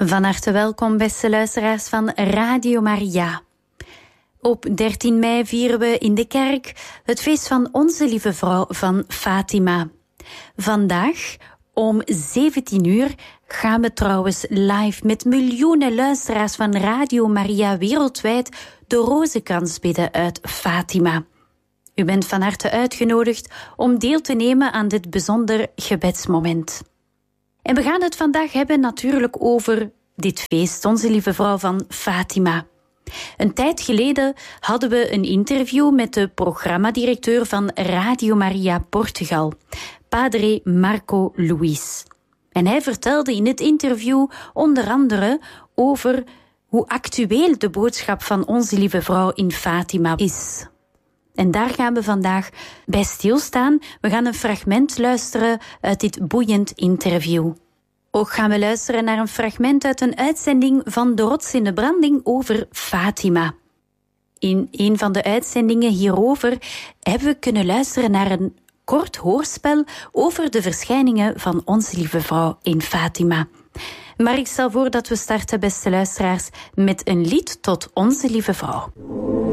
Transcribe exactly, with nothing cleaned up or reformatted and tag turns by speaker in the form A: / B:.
A: Van harte welkom, beste luisteraars van Radio Maria. Op dertien mei vieren we in de kerk het feest van Onze Lieve Vrouw van Fatima. Vandaag om zeventien uur gaan we trouwens live met miljoenen luisteraars van Radio Maria wereldwijd de rozenkrans bidden uit Fatima. U bent van harte uitgenodigd om deel te nemen aan dit bijzonder gebedsmoment. En we gaan het vandaag hebben natuurlijk over dit feest, Onze Lieve Vrouw van Fatima. Een tijd geleden hadden we een interview met de programmadirecteur van Radio Maria Portugal, Padre Marco Luis. En hij vertelde in het interview onder andere over hoe actueel de boodschap van Onze Lieve Vrouw in Fatima is. En daar gaan we vandaag bij stilstaan. We gaan een fragment luisteren uit dit boeiend interview. Ook gaan we luisteren naar een fragment uit een uitzending van De Rots in de Branding over Fatima. In een van de uitzendingen hierover hebben we kunnen luisteren naar een kort hoorspel over de verschijningen van Onze Lieve Vrouw in Fatima. Maar ik stel voor dat we starten, beste luisteraars, met een lied tot Onze Lieve Vrouw.